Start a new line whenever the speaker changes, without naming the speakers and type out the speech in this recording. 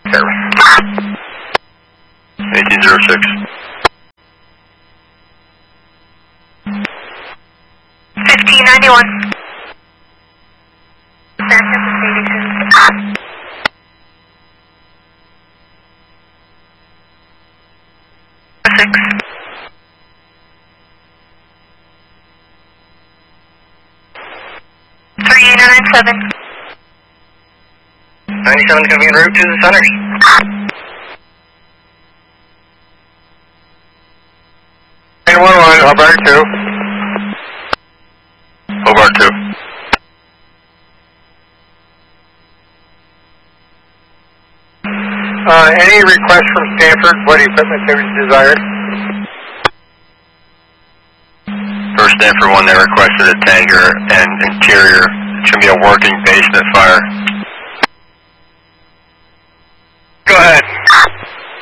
Terror.
1806.
1591. Santa Station. 6. 397.
97 is going to be en route to the centers. Hobart 2.
Hobart 2.
Any request from Stanford? What equipment they desired?
First Stanford 1, they requested a tanker and interior. It should be a working basement fire.